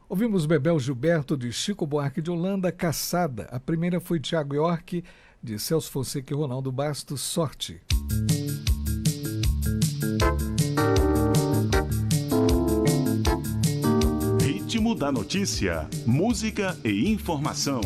Ouvimos Bebel Gilberto, de Chico Buarque de Holanda, Caçada. A primeira foi Thiago York, de Celso Fonseca e Ronaldo Bastos, Sorte. Ritmo da notícia, música e informação.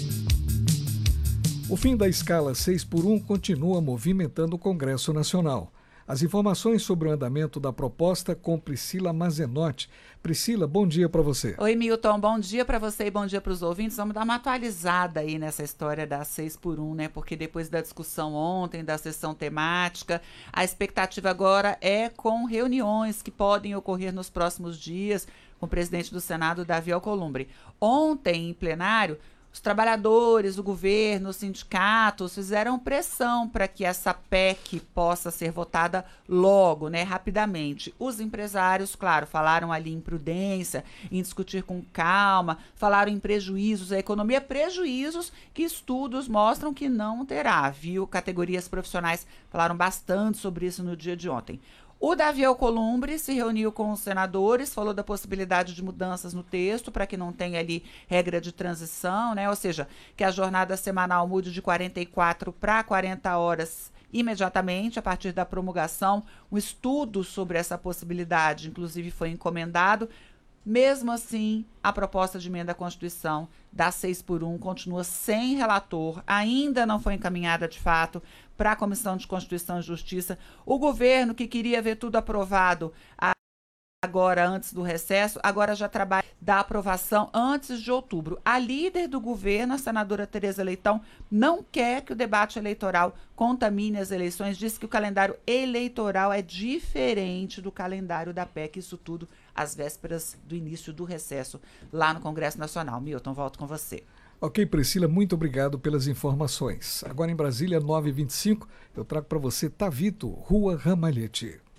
O fim da escala 6x1 continua movimentando o Congresso Nacional. As informações sobre o andamento da proposta com Priscila Mazenotti. Priscila, bom dia para você. Oi, Milton, bom dia para você e bom dia para os ouvintes. Vamos dar uma atualizada aí nessa história da 6x1, né? Porque depois da discussão ontem, da sessão temática, a expectativa agora é com reuniões que podem ocorrer nos próximos dias com o presidente do Senado, Davi Alcolumbre. Ontem, em plenário, os trabalhadores, o governo, os sindicatos fizeram pressão para que essa PEC possa ser votada logo, né, rapidamente. Os empresários, claro, falaram ali em prudência, em discutir com calma, falaram em prejuízos à economia, prejuízos que estudos mostram que não terá, viu? Categorias profissionais falaram bastante sobre isso no dia de ontem. O Davi Alcolumbre se reuniu com os senadores, falou da possibilidade de mudanças no texto para que não tenha ali regra de transição, né? Ou seja, que a jornada semanal mude de 44 para 40 horas imediatamente a partir da promulgação. Um estudo sobre essa possibilidade, inclusive, foi encomendado. Mesmo assim, a proposta de emenda à Constituição da 6x1 continua sem relator, ainda não foi encaminhada de fato para a Comissão de Constituição e Justiça. O governo, que queria ver tudo aprovado agora antes do recesso, agora já trabalha da aprovação antes de outubro. A líder do governo, a senadora Tereza Leitão, não quer que o debate eleitoral contamine as eleições, diz que o calendário eleitoral é diferente do calendário da PEC, isso tudo às vésperas do início do recesso lá no Congresso Nacional. Milton, volto com você. Ok, Priscila, muito obrigado pelas informações. Agora em Brasília, 9h25, eu trago para você Tavito, Rua Ramalhete.